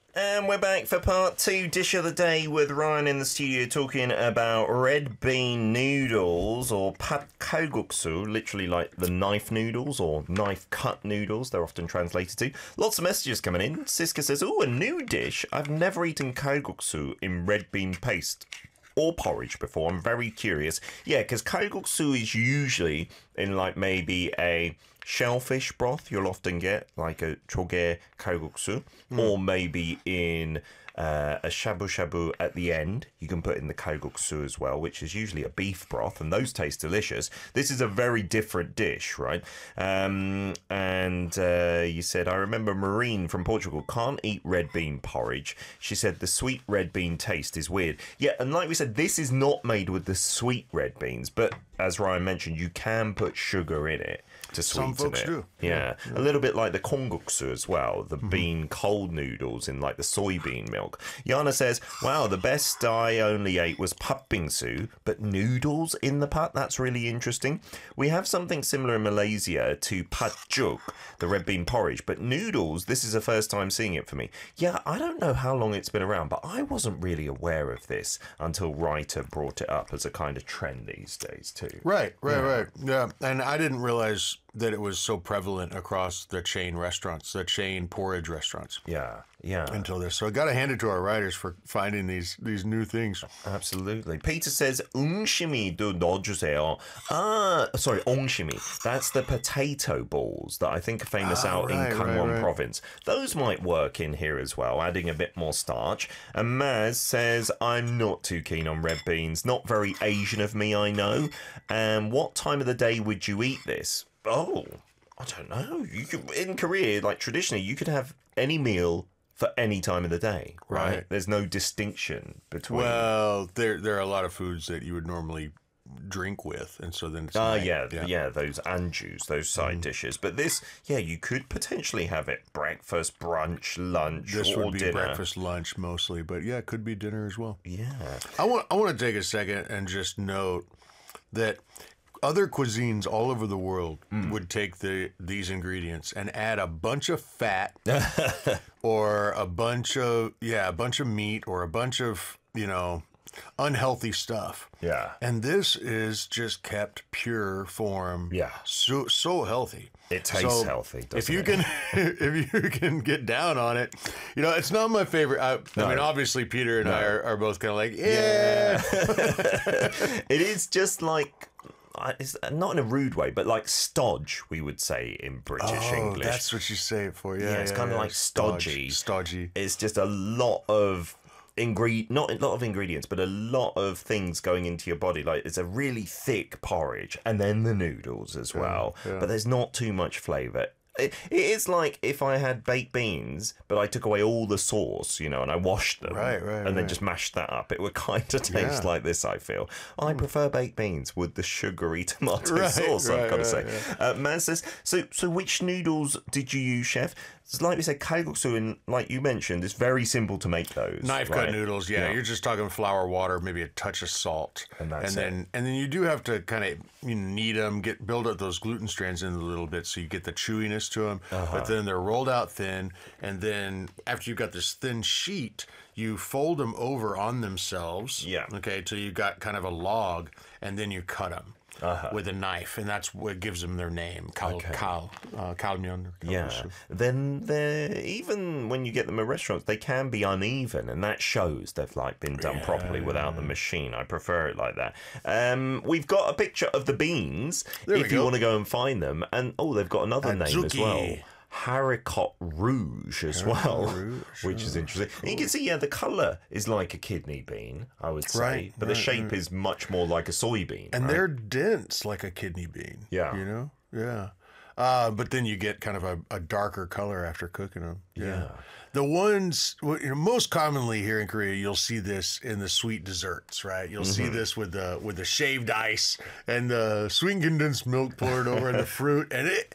And we're back for part 2, Dish of the Day, with Ryan in the studio talking about red bean noodles, or pad kalguksu, literally like the knife noodles or knife cut noodles, they're often translated to. Lots of messages coming in. Siska says, "Oh, a new dish. I've never eaten kalguksu in red bean paste or porridge before. I'm very curious." Yeah, because kalguksu is usually in like maybe a shellfish broth you'll often get, like a choge kalguksu, or maybe in a shabu shabu at the end. You can put in the kalguksu as well, which is usually a beef broth, and those taste delicious. This is a very different dish, right? You said, "I remember Maureen from Portugal can't eat red bean porridge. She said the sweet red bean taste is weird." Yeah, and like we said, this is not made with the sweet red beans, but as Ryan mentioned, you can put sugar in it to sweeten it. Some folks do. Yeah, a little bit like the konguksu as well, the bean cold noodles in like the soybean milk. Yana says, "Wow, the best I only ate was patbingsu, but noodles in the pat? That's really interesting." We have something similar in Malaysia to patjuk, the red bean porridge, but noodles, this is the first time seeing it for me. Yeah, I don't know how long it's been around, but I wasn't really aware of this until Writer brought it up as a kind of trend these days too. Right. Yeah, and I didn't realize that it was so prevalent across the chain restaurants, the chain porridge restaurants. Yeah. Until this. So I got to hand it to our writers for finding these new things. Absolutely. Peter says, "ungshimi do 넣어주세요." Sorry, ongshimi. That's the potato balls that I think are famous out in Gangwon province. Those might work in here as well, adding a bit more starch. And Maz says, "I'm not too keen on red beans. Not very Asian of me, I know. And what time of the day would you eat this?" Oh, I don't know. You could, in Korea, like traditionally, you could have any meal for any time of the day, right? There's no distinction between. Well, there are a lot of foods that you would normally drink with, and so then it's those anjus, those side dishes. But this, you could potentially have it breakfast, brunch, lunch, this or would be dinner. breakfast, lunch mostly, but yeah, it could be dinner as well. Yeah, I want to take a second and just note that other cuisines all over the world would take these ingredients and add a bunch of fat or a bunch of meat or a bunch of, unhealthy stuff. Yeah. And this is just kept pure form. Yeah. So healthy. It tastes healthy, doesn't it? If you can get down on it, it's not my favorite. I mean, obviously Peter and I are both kind of like, yeah. It is just like, it's not in a rude way, but like stodge, we would say in British English. That's what you say it for. Yeah, it's kind of like stodgy. Stodgy. It's just a lot of not a lot of ingredients, but a lot of things going into your body. Like, it's a really thick porridge, and then the noodles as well. But there's not too much flavour. It is like if I had baked beans, but I took away all the sauce, and I washed them, and then just mashed that up. It would kind of taste like this, I feel. I prefer baked beans with the sugary tomato sauce, I've got to say. Man says, so which noodles did you use, Chef? It's like we said, kalguksu, and like you mentioned, it's very simple to make those. Knife cut noodles, you're just talking flour, water, maybe a touch of salt, and then you do have to kind of knead them, build up those gluten strands in a little bit, so you get the chewiness to them. But then they're rolled out thin, and then after you've got this thin sheet, you fold them over on themselves. Yeah. Okay, till you got kind of a log, and then you cut them. With a knife, and that's what gives them their name, kalmyeon. Yeah. Then even when you get them at restaurants, they can be uneven, and that shows they've been done properly without the machine. I prefer it like that. We've got a picture of the beans if you want to go and find them, and they've got another name as well. Haricot rouge as well, which is interesting. And you can see, the colour is like a kidney bean, I would say, but the shape is much more like a soybean. And they're dense like a kidney bean. Yeah. Yeah. But then you get kind of a darker color after cooking them. Yeah. The ones, most commonly here in Korea, you'll see this in the sweet desserts, right? You'll see this with the shaved ice and the sweet condensed milk poured over the fruit, and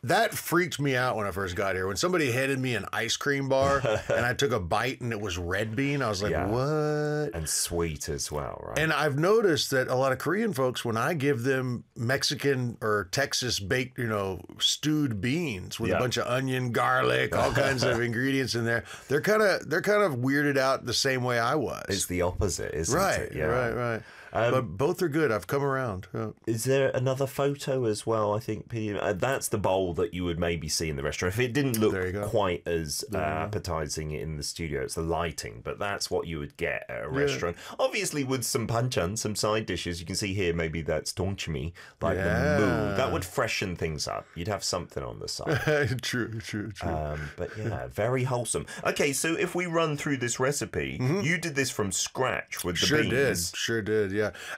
That freaked me out when I first got here. When somebody handed me an ice cream bar and I took a bite and it was red bean, I was like, what? And sweet as well, right? And I've noticed that a lot of Korean folks, when I give them Mexican or Texas baked, stewed beans with a bunch of onion, garlic, all kinds of ingredients in there, they're kind of weirded out the same way I was. It's the opposite, isn't it? Yeah. Right. But both are good. I've come around. Is there another photo as well? I think that's the bowl that you would maybe see in the restaurant. If it didn't look quite as appetizing in the studio, it's the lighting, but that's what you would get at a restaurant. Obviously, with some banchan, some side dishes. You can see here, maybe that's dongchimi, like the moo. That would freshen things up. You'd have something on the side. True. But yeah, very wholesome. Okay, so if we run through this recipe, you did this from scratch with the beans. Sure did, yeah.